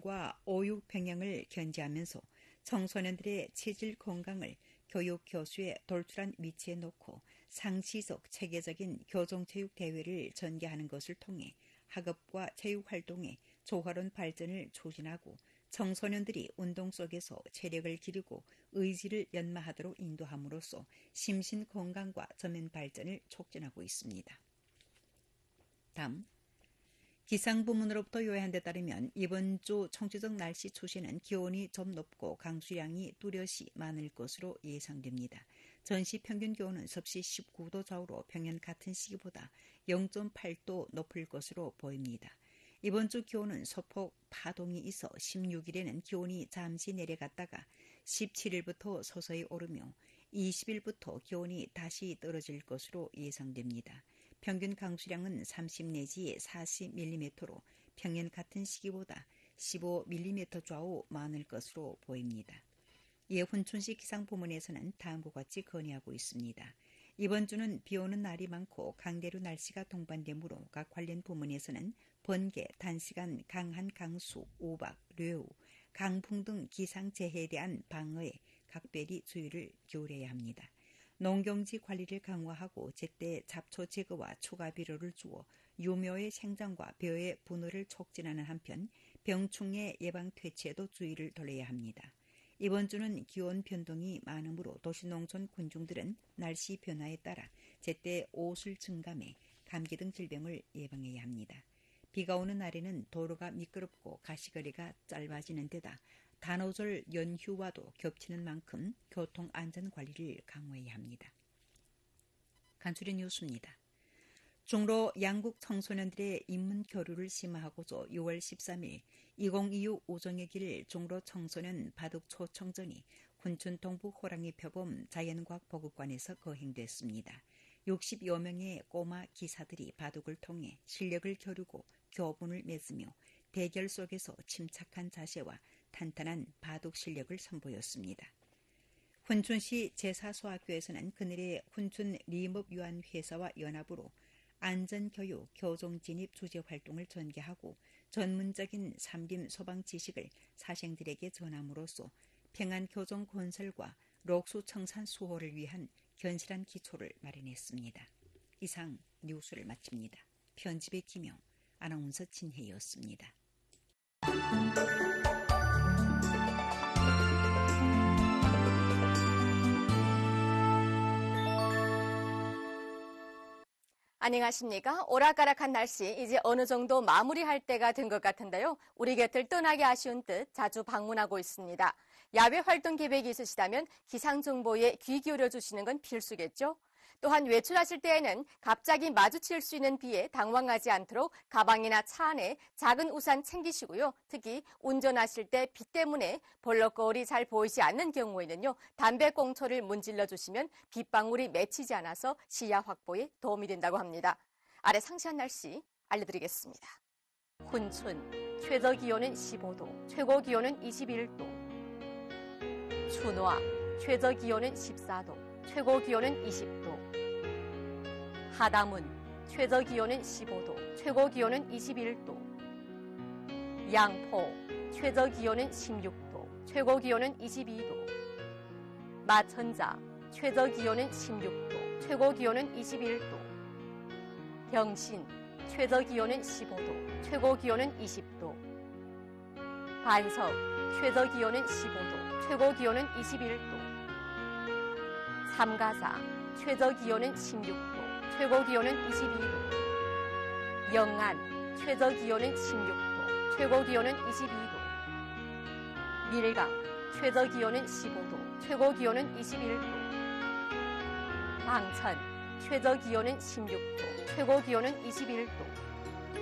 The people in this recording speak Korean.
운동과 오육 병행을 견지하면서 청소년들의 체질 건강을 교육 교수의 돌출한 위치에 놓고 상시적 체계적인 교정체육 대회를 전개하는 것을 통해 학업과 체육활동의 조화로운 발전을 추진하고 청소년들이 운동 속에서 체력을 기르고 의지를 연마하도록 인도함으로써 심신 건강과 전면 발전을 촉진하고 있습니다. 다음, 기상부문으로부터 요약한 데 따르면 이번 주 총체적 날씨 추세는 기온이 좀 높고 강수량이 뚜렷이 많을 것으로 예상됩니다. 전시 평균 기온은 섭씨 19도 좌우로 평년 같은 시기보다 0.8도 높을 것으로 보입니다. 이번 주 기온은 소폭 파동이 있어 16일에는 기온이 잠시 내려갔다가 17일부터 서서히 오르며 20일부터 기온이 다시 떨어질 것으로 예상됩니다. 평균 강수량은 30 내지 40mm로 평년 같은 시기보다 15mm 좌우 많을 것으로 보입니다. 이에 훈춘시 기상부문에서는 다음과 같이 건의하고 있습니다. 이번 주는 비오는 날이 많고 강대로 날씨가 동반되므로 각 관련 부문에서는 번개, 단시간 강한 강수, 우박, 뇌우, 강풍 등 기상재해에 대한 방어에 각별히 주의를 기울여야 합니다. 농경지 관리를 강화하고 제때 잡초 제거와 추가 비료를 주어 유묘의 생장과 벼의 분호를 촉진하는 한편 병충해 예방 퇴치에도 주의를 돌려야 합니다. 이번 주는 기온 변동이 많으므로 도시농촌 군중들은 날씨 변화에 따라 제때 옷을 증감해 감기 등 질병을 예방해야 합니다. 비가 오는 날에는 도로가 미끄럽고 가시거리가 짧아지는 데다 단오절 연휴와도 겹치는 만큼 교통안전관리를 강화해야 합니다. 간추린 뉴스입니다. 중로 양국 청소년들의 인문 교류를 심화하고자 6월 13일 2026 우정의 길 중로 청소년 바둑 초청전이 군춘 동부 호랑이 표범 자연과학 보급관에서 거행됐습니다. 60여 명의 꼬마 기사들이 바둑을 통해 실력을 겨루고 교분을 맺으며 대결 속에서 침착한 자세와 탄탄한 바둑 실력을 선보였습니다. 훈춘시 제사소학교에서는 그늘의 훈춘 리법유한회사와 연합으로 안전교육, 교종진입 주제활동을 전개하고 전문적인 삼림 소방 지식을 사생들에게 전함으로써 평안교종 건설과 록수청산 수호를 위한 견실한 기초를 마련했습니다. 이상 뉴스를 마칩니다. 편집의 김영, 아나운서 진혜였습니다. 안녕하십니까? 오락가락한 날씨 이제 어느 정도 마무리할 때가 된 것 같은데요. 우리 곁을 떠나기 아쉬운 듯 자주 방문하고 있습니다. 야외 활동 계획이 있으시다면 기상정보에 귀 기울여 주시는 건 필수겠죠? 또한 외출하실 때에는 갑자기 마주칠 수 있는 비에 당황하지 않도록 가방이나 차 안에 작은 우산 챙기시고요. 특히 운전하실 때 비 때문에 벌럭거울이 잘 보이지 않는 경우에는요. 담배꽁초를 문질러 주시면 빗방울이 맺히지 않아서 시야 확보에 도움이 된다고 합니다. 아래 상세한 날씨 알려드리겠습니다. 훈춘, 최저 기온은 15도, 최고 기온은 21도. 춘화, 최저 기온은 14도. 최고 기온은 20도. 하담은 최저 기온은 15도, 최고 기온은 21도. 양포 최저 기온은 16도, 최고 기온은 22도. 마천자 최저 기온은 16도, 최고 기온은 21도. 경신 최저 기온은 15도, 최고 기온은 20도. 반석 최저 기온은 15도, 최고 기온은 21도. 삼가사 최저 기온은 16도, 최고 기온은 22도. 영안 최저 기온은 16도, 최고 기온은 22도. 밀강 최저 기온은 15도, 최고 기온은 21도. 방천 최저 기온은 16도, 최고 기온은 21도.